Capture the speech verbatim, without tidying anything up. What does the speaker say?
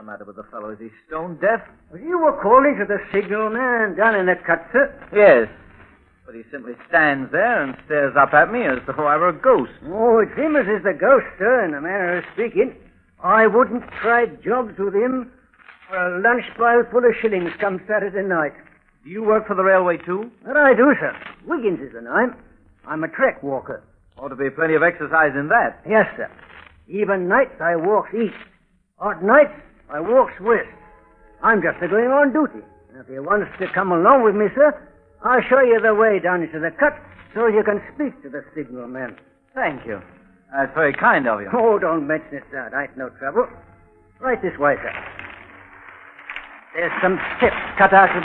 matter with the fellow? Is he stone deaf? Well, you were calling to the signal man down in the cut, sir? Yes. But he simply stands there and stares up at me as though I were a ghost. Oh, it's him as is the ghost, sir, in a manner of speaking. I wouldn't trade jobs with him for a lunch pile full of shillings come Saturday night. Do you work for the railway, too? That I do, sir. Wiggins is the name. I'm a trek walker. Ought to be plenty of exercise in that. Yes, sir. Even nights I walks east. Odd nights I walks west. I'm just a going on duty. And if you wants to come along with me, sir, I'll show you the way down into the cut so you can speak to the signal man. Thank you. That's very kind of you. Oh, don't mention it, sir. I ain't no trouble. Right this way, sir. There's some steps cut out of the